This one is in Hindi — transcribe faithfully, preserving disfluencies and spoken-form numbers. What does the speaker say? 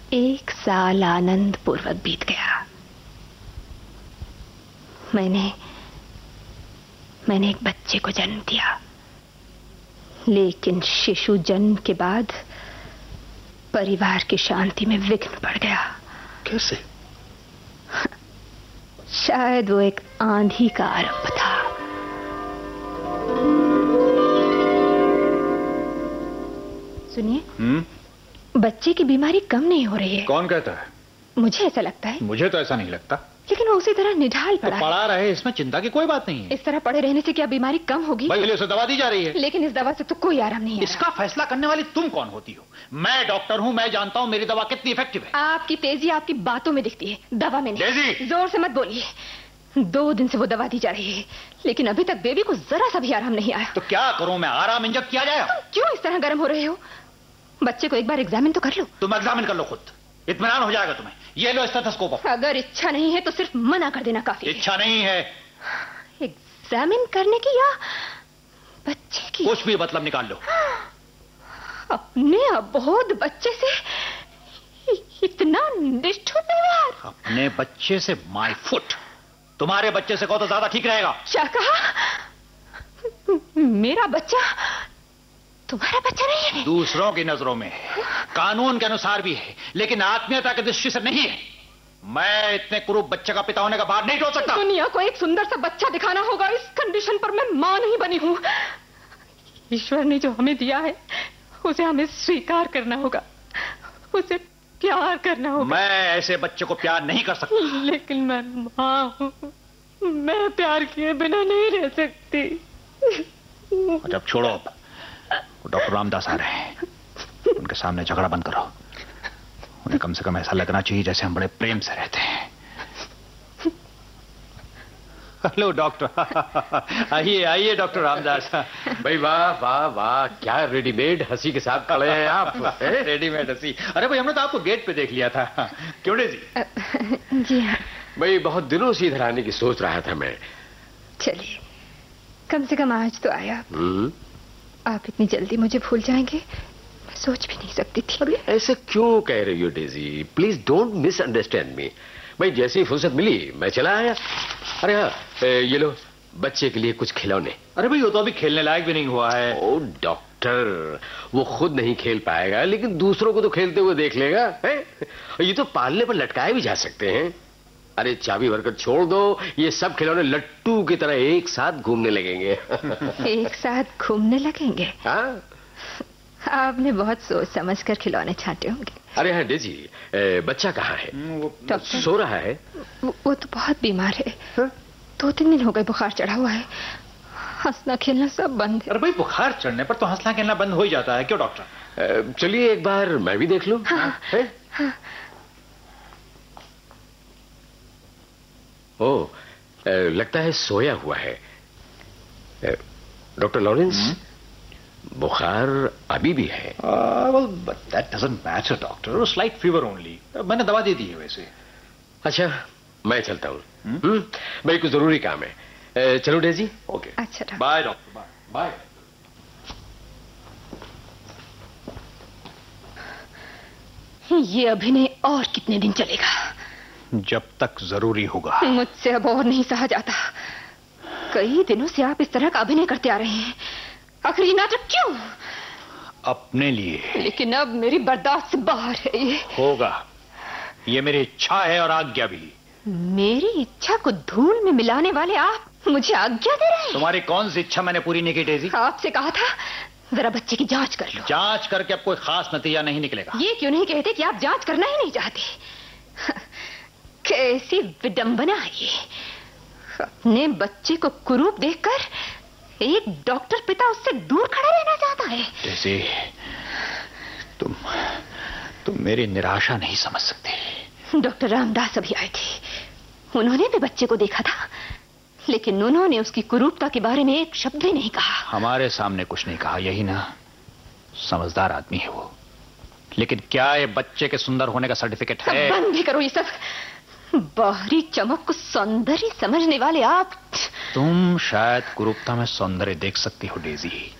एक साल आनंद पूर्वक बीत गया। मैंने मैंने एक बच्चे को जन्म दिया, लेकिन शिशु जन्म के बाद परिवार की शांति में विघ्न पड़ गया। कैसे? शायद वो एक आंधी का आरंभ था। सुनिए, हम्म बच्चे की बीमारी कम नहीं हो रही है। कौन कहता है? मुझे ऐसा लगता है। मुझे तो ऐसा नहीं लगता। लेकिन वो उसी तरह निढाल पड़ा तो पड़ा रहे, इसमें चिंता की कोई बात नहीं है। इस तरह पड़े रहने से क्या बीमारी कम होगी? भाई उसे दवा दी जा रही है। लेकिन इस दवा से तो कोई आराम नहीं है। इसका फैसला करने वाली तुम कौन होती हो? मैं डॉक्टर हूँ, मैं जानता हूँ मेरी दवा कितनी इफेक्टिव है। आपकी तेजी आपकी बातों में दिखती है, दवा में नहीं। तेजी? जोर से मत बोलिए। दो दिन से वो दवा दी जा रही है, लेकिन अभी तक बेबी को जरा सा भी आराम नहीं आया। तो क्या करूं मैं? आराम इंजेक्ट किया जाए? तुम क्यों इस तरह गर्म हो रहे हो? बच्चे को एक बार एग्जामिन तो कर लो। तुम एग्जामिन कर लो खुद, इत्मीनान हो जाएगा तुम्हें। ये लो स्टेथोस्कोप। अगर इच्छा नहीं है तो सिर्फ मना कर देना काफी है। इच्छा नहीं है एग्जामिन करने की या बच्चे की? कुछ भी मतलब निकाल लो। अपने अबोध बच्चे से इतना निष्ठुर व्यवहार? अपने बच्चे से माय फुट। तुम्हारे बच्चे से कहो तो ज्यादा ठीक रहेगा। क्या कहा? मेरा बच्चा तुम्हारा बच्चा नहीं है? दूसरों की नजरों में है, कानून के अनुसार भी है, लेकिन आत्मीयता की दृष्टि से नहीं है। मैं इतने कुरूप बच्चे का पिता होने का भार नहीं ढो सकता। दुनिया को एक सुंदर सा बच्चा दिखाना होगा। इस कंडीशन पर मैं मां नहीं बनी हूं। ईश्वर ने जो हमें दिया है उसे हमें स्वीकार करना होगा, उसे प्यार करना होगा। मैं ऐसे बच्चे को प्यार नहीं कर सकता। लेकिन मैं मां हूं, मैं प्यार किए बिना नहीं रह सकती। जब छोड़ो, डॉक्टर रामदास आ रहे हैं, उनके सामने झगड़ा बंद करो। उन्हें कम से कम ऐसा लगना चाहिए जैसे हम बड़े प्रेम से रहते हैं। Hello doctor. आइए आइए डॉक्टर रामदास। भाई वाह वाह वाह, क्या रेडीमेड हंसी के साथ खड़े हैं आप। रेडीमेड हंसी? अरे भाई हमने तो आपको गेट पे देख लिया था। क्यों जी? जी हाँ भाई, बहुत दिनों से इधर आने की सोच रहा था मैं। चलिए, कम से कम आज तो आया। हम्म आप इतनी जल्दी मुझे भूल जाएंगे मैं सोच भी नहीं सकती थी। अरे ऐसे क्यों कह रही हो डेजी? प्लीज डोंट मिसअंडरस्टैंड मी। भाई जैसी फुर्सत मिली मैं चला आया। अरे हाँ, ये लो बच्चे के लिए कुछ खिलौने। अरे भाई वो तो अभी खेलने लायक भी नहीं हुआ है। ओ डॉक्टर, वो खुद नहीं खेल पाएगा, लेकिन दूसरों को तो खेलते हुए देख लेगा है? ये तो पालने पर लटकाए भी जा सकते हैं। अरे चाबी भरकर छोड़ दो, ये सब खिलौने लट्टू की तरह एक साथ घूमने लगेंगे। एक साथ घूमने लगेंगे? हाँ, आपने बहुत सोच समझ कर खिलौने छांटे होंगे। अरे हाँ डेजी, बच्चा कहाँ है? डॉक्टर सो रहा है? वो, वो तो बहुत बीमार है। हा? दो तीन दिन हो गए बुखार चढ़ा हुआ है, हंसना खेलना सब बंद है। अरे भाई बुखार चढ़ने पर तो हंसना खेलना बंद हो ही जाता है, क्यों डॉक्टर? चलिए एक बार मैं भी देख लूं। हाँ, हाँ। ओ, लगता है सोया हुआ है। डॉक्टर लॉरेंस, बुखार अभी भी है? well, but that doesn't matter, doctor. Slight fever only. मैंने दवा दे दी है वैसे। अच्छा, मैं चलता हूँ। हम्म, भाई कुछ जरूरी काम है। चलो डेजी। ओके, अच्छा बाय डॉक्टर। Bye bye. ये अभिनय और कितने दिन चलेगा? जब तक जरूरी होगा। मुझसे अब और नहीं सहा जाता। कई दिनों से आप इस तरह का अभिनय करते आ रहे हैं, आखिर ये नाटक क्यों? अपने लिए। लेकिन अब मेरी बर्दाश्त से बाहर है। ये होगा, ये मेरी इच्छा है और आज्ञा भी। मेरी इच्छा को धूल में मिलाने वाले आप मुझे आज्ञा दे रहे हैं? तुम्हारी कौन सी इच्छा मैंने पूरी नहीं की डेजी? आपसे कहा था जरा बच्चे की जांच कर लो। जांच करके अब कोई खास नतीजा नहीं निकलेगा। ये क्यों नहीं कहते कि आप जांच करना ही नहीं चाहते? कैसी विडंबना है ये। अपने बच्चे को कुरूप देखकर एक डॉक्टर पिता उससे दूर खड़ा रहना चाहता है। जैसे तुम तुम मेरी निराशा नहीं समझ सकते। डॉक्टर रामदास अभी आए थे, उन्होंने भी बच्चे को देखा था, लेकिन उन्होंने उसकी कुरूपता के बारे में एक शब्द भी नहीं कहा। हमारे सामने कुछ नहीं कहा, यही ना? समझदार आदमी है वो। लेकिन क्या ये बच्चे के सुंदर होने का सर्टिफिकेट है? बंद भी करो ये सब। बाहरी चमक को सौंदर्य समझने वाले आप। तुम शायद कुरूपता में सौंदर्य देख सकती हो डेजी,